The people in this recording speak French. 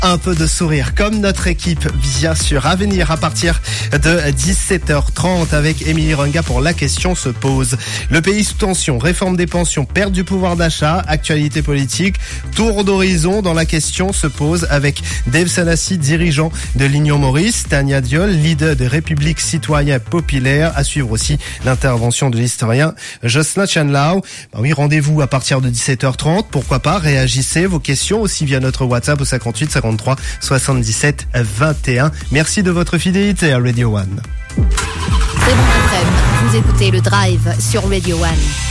un peu de sourire, comme notre équipe, bien sûr, à venir à partir de 17h30 avec Émilie Runga pour La question se pose. Le pays sous tension, réforme des pensions, perte du pouvoir d'achat, actualité politique, tour d'horizon dans La question se pose avec Dave Sanassi, dirigeant de l'Union Maurice, Tania Diol, leader des Républiques citoyennes populaires, à suivre aussi l'intervention de l'historien Jocelyn Chanlao. Oui, rendez-vous à partir de 17h30, pourquoi pas, réagissez, vos questions aussi via notre WhatsApp au 58 53 77 21. Merci de votre fidélité à Radio One. Très bon après-midi, vous écoutez le Drive sur Radio One.